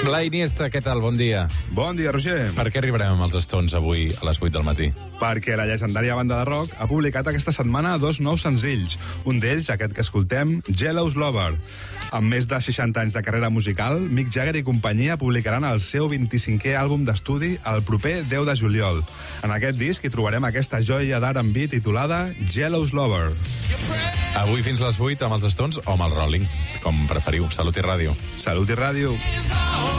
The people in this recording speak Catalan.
Blai Iniesta, què tal? Bon dia. Bon dia, Roger. Per què arribarem amb els Stones avui a les 8 del matí? Perquè la llegendària banda de rock ha publicat aquesta setmana 2 nous senzills. Un d'ells, aquest que escoltem, Jealous Lover. Amb més de 60 anys de carrera musical, Mick Jagger i companyia publicaran el seu 25è àlbum d'estudi el proper 10 de juliol. En aquest disc hi trobarem aquesta joia d'R&B titulada Jealous Lover. Avui fins les 8 amb els Stones o amb el Rolling, com preferiu. Salut i ràdio. Salut i ràdio.